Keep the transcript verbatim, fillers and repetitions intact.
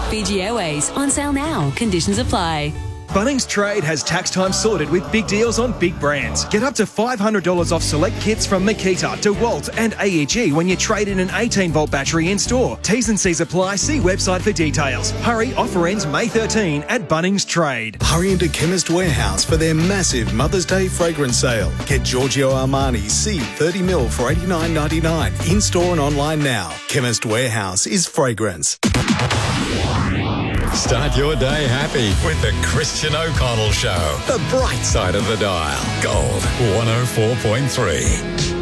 Fiji Airways, on sale now. Conditions apply. Bunnings Trade has tax time sorted with big deals on big brands. Get up to five hundred dollars off select kits from Makita, DeWalt and A E G when you trade in an eighteen volt battery in store. T's and C's apply. See website for details. Hurry, offer ends May thirteenth at Bunnings Trade. Hurry into Chemist Warehouse for their massive Mother's Day fragrance sale. Get Giorgio Armani C thirty mil for eighty-nine ninety-nine. In-store and online now. Chemist Warehouse is fragrance. Start your day happy with the Christian O'Connell Show. The bright side of the dial. Gold one oh four point three.